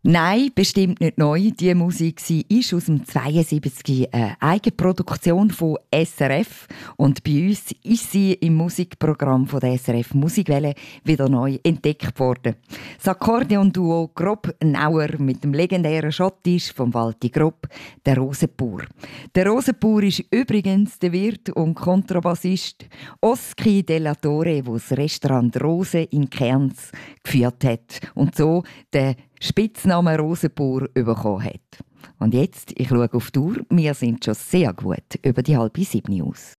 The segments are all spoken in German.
Nein, bestimmt nicht neu. Die Musik ist aus dem 72 eine Eigenproduktion von SRF. Und bei uns ist sie im Musikprogramm von der SRF Musikwelle wieder neu entdeckt worden. Das Akkordeon-Duo Grob-Nauer mit dem legendären Schottisch von Walti Grob, der Rosenbauer. Der Rosenbauer ist übrigens der Wirt und Kontrabassist Oski Della Torre, der das Restaurant Rose in Cairns geführt hat und so den Spitznamen Rosenbauer bekommen hat. Und jetzt, ich schaue auf die Uhr, wir sind schon sehr gut über die 6:30 aus.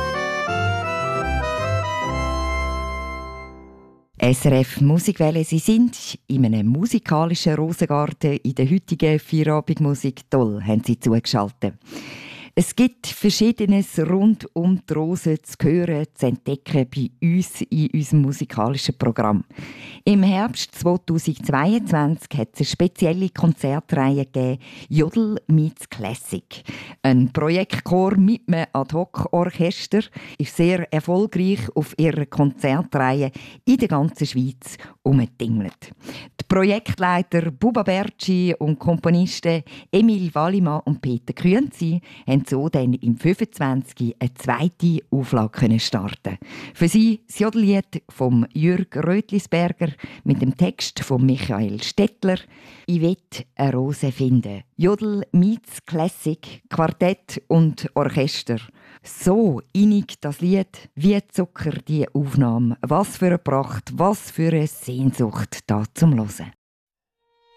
SRF Musikwelle, Sie sind in einem musikalischen Rosengarten in der heutigen Feierabendmusik. Toll, haben Sie zugeschaltet. Es gibt Verschiedenes rund um die Rose zu hören, zu entdecken bei uns in unserem musikalischen Programm. Im Herbst 2022 hat es eine spezielle Konzertreihe gegeben, «Jodl meets Classic». Ein Projektchor mit einem Ad-hoc-Orchester ist sehr erfolgreich auf ihrer Konzertreihe in der ganzen Schweiz umgetingelt. Die Projektleiter Buba Bertschi und Komponisten Emil Wallimann und Peter Künzi haben so dann im 25 eine zweite Auflage starten. Für sie das Jodellied von Jürg Rötlisberger mit dem Text von Michael Stettler «Ich will eine Rose finden». Jodl meets Classic, Quartett und Orchester. So innig das Lied, wie Zucker die Aufnahme. Was für eine Pracht, was für eine Sehnsucht da zum Hören.